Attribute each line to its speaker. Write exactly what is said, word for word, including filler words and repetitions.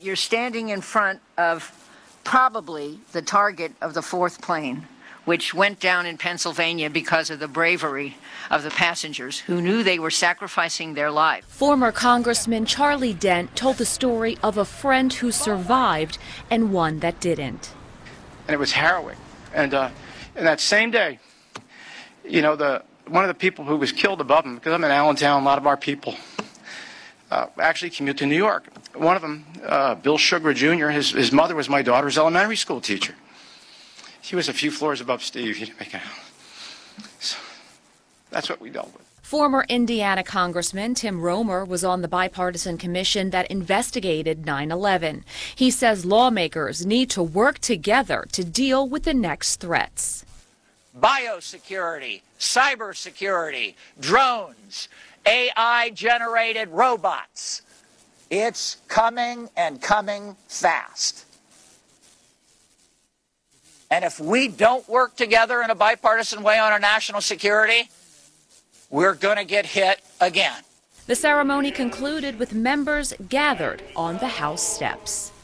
Speaker 1: you're standing in front of probably the target of the fourth plane, which went down in Pennsylvania because of the bravery of the passengers who knew they were sacrificing their lives.
Speaker 2: Former Congressman Charlie Dent told the story of a friend who survived and one that didn't.
Speaker 3: And it was harrowing. And, uh, and that same day, you know, the one of the people who was killed above him, because I'm in Allentown, a lot of our people uh, actually commute to New York. One of them, uh, Bill Sugar Junior, his, his mother was my daughter's elementary school teacher. She was a few floors above Steve. You didn't make it out. So that's what we dealt with.
Speaker 2: Former Indiana Congressman Tim Roemer was on the bipartisan commission that investigated nine eleven. He says lawmakers need to work together to deal with the next threats.
Speaker 4: Biosecurity, cybersecurity, drones, A I-generated robots. It's coming and coming fast. And if we don't work together in a bipartisan way on our national security, we're going to get hit again.
Speaker 2: The ceremony concluded with members gathered on the House steps.